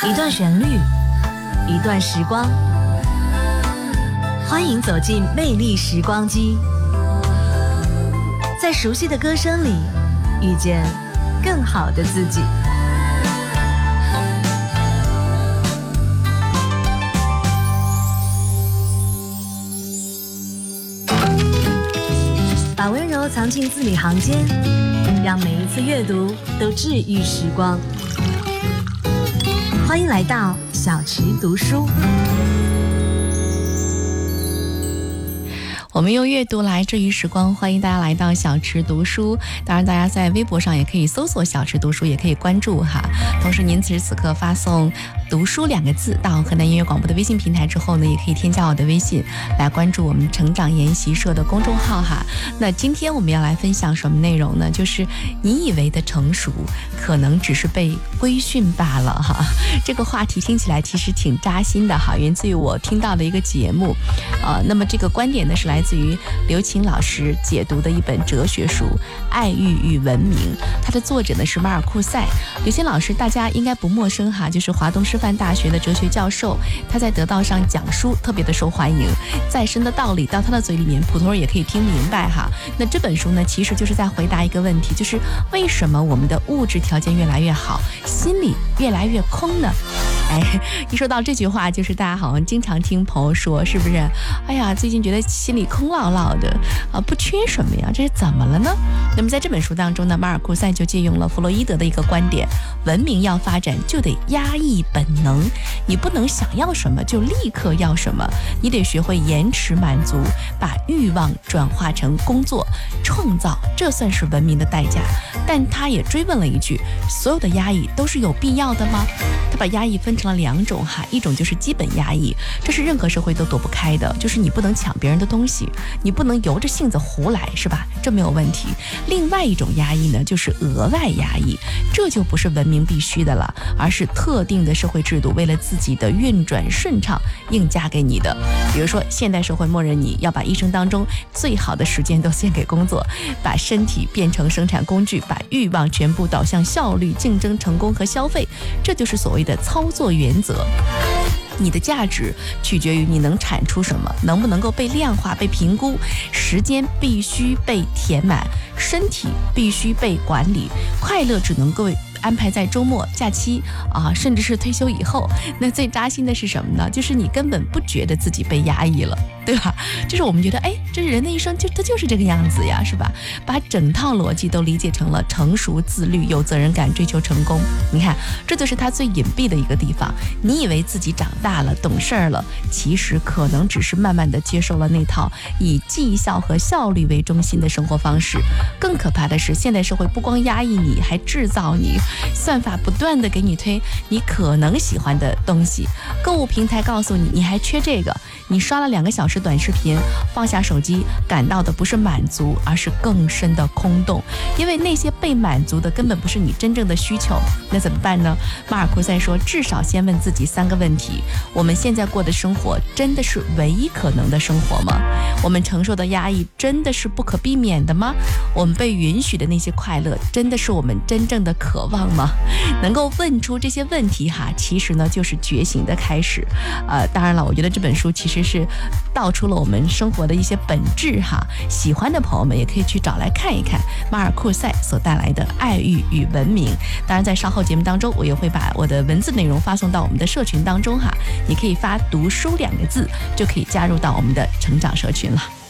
一段旋律，一段时光，欢迎走进魅力时光机，在熟悉的歌声里遇见更好的自己。把温柔藏进字里行间，让每一次阅读都治愈时光。欢迎来到小池读书。 我们用阅读来治愈时光，欢迎大家来到小池读书。当然大家在微博上也可以搜索小池读书，也可以关注哈。同时您此时此刻发送读书2个字到河南音乐广播的微信平台之后呢，也可以添加我的微信来关注我们成长研习社的公众号哈。那今天我们要来分享什么内容呢？就是你以为的成熟可能只是被规训罢了哈。这个话题听起来其实挺扎心的哈，源自于我听到的一个节目那么这个观点呢是来自于刘擎老师解读的一本哲学书《爱欲与文明》，它的作者呢是马尔库塞。刘擎老师大家应该不陌生哈，就是华东师范大学的哲学教授，他在得道上讲书特别的受欢迎，再深的道理到他的嘴里面普通人也可以听明白哈。那这本书呢其实就是在回答一个问题，就是为什么我们的物质条件越来越好，心里越来越空呢？一说到这句话，就是大家好像经常听朋友说，是不是？哎呀，最近觉得心里空落落的不缺什么呀，这是怎么了呢？那么在这本书当中呢，马尔库塞就借用了弗洛伊德的一个观点，文明要发展就得压抑本能，你不能想要什么就立刻要什么，你得学会延迟满足，把欲望转化成工作创造，这算是文明的代价。但他也追问了一句，所有的压抑都是有必要的吗？他把压抑分成了2种哈，一种就是基本压抑，这是任何社会都躲不开的，就是你不能抢别人的东西，你不能由着性子胡来，是吧？这没有问题。另外一种压抑呢，就是额外压抑，这就不是文明必须的了，而是特定的社会制度为了自己的运转顺畅硬加给你的。比如说现代社会默认你要把一生当中最好的时间都献给工作，把身体变成生产工具，把欲望全部导向效率、竞争、成功和消费，这就是所谓的操作原则。你的价值取决于你能产出什么，能不能够被量化、被评估，时间必须被填满，身体必须被管理，快乐只能够安排在周末、假期甚至是退休以后。那最扎心的是什么呢？就是你根本不觉得自己被压抑了，对吧？就是我们觉得这是人的一生他就是这个样子呀，是吧？把整套逻辑都理解成了成熟、自律、有责任感、追求成功。你看，这就是他最隐蔽的一个地方。你以为自己长大了、懂事儿了，其实可能只是慢慢的接受了那套以绩效和效率为中心的生活方式。更可怕的是，现代社会不光压抑你，还制造你，算法不断的给你推你可能喜欢的东西，购物平台告诉你你还缺这个，你刷了2个小时短视频，放下手机，感到的不是满足，而是更深的空洞，因为那些被满足的根本不是你真正的需求。那怎么办呢？马尔库塞说，至少先问自己3个问题：我们现在过的生活真的是唯一可能的生活吗？我们承受的压抑真的是不可避免的吗？我们被允许的那些快乐真的是我们真正的渴望吗？能够问出这些问题哈，其实呢就是觉醒的开始。当然了，我觉得这本书其实是道出了我们生活的一些本质哈。喜欢的朋友们也可以去找来看一看马尔库塞所带来的《爱欲与文明》。当然，在稍后节目当中，我也会把我的文字内容发送到我们的社群当中哈，你可以发读书2个字就可以加入到我们的成长社群了。